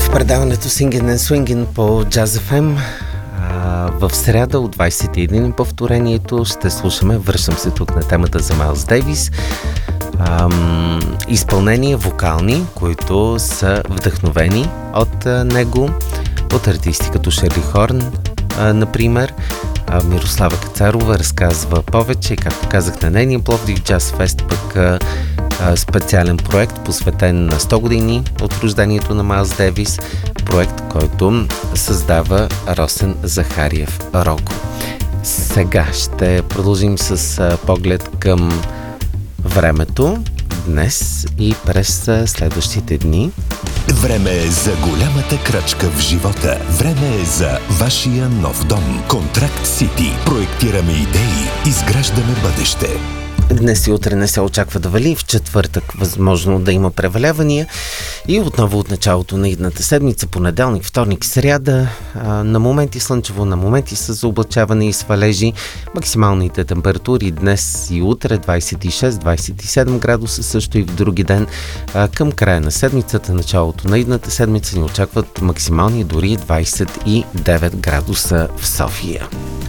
В предаването Singin' and Swingin' по Jazz FM в сряда от 21 повторението ще слушаме, връщам се тук на темата за Майлз Дейвис, изпълнения вокални, които са вдъхновени от него, от артисти като Шерли Хорн, например. Мирослава Кацарова разказва повече, както казах, на нейния Пловдив Джаз Фест, пък специален проект, посветен на 100 години от рождението на Майлз Дейвис, проект, който създава Росен Захариев Рого. Сега ще продължим с поглед към времето днес и през следващите дни. Време е за голямата крачка в живота. Време е за вашия нов дом. Контракт Сити. Проектираме идеи, изграждаме бъдеще. Днес и утре не се очаква да вали, в четвъртък възможно да има превалявания и отново от началото на идната седмица, понеделник, вторник, сряда, на моменти слънчево, на моменти с заоблачаване и свалежи. Максималните температури днес и утре 26-27 градуса, също и в други ден. Към края на седмицата, началото на идната седмица ни очакват максимални дори 29 градуса в София.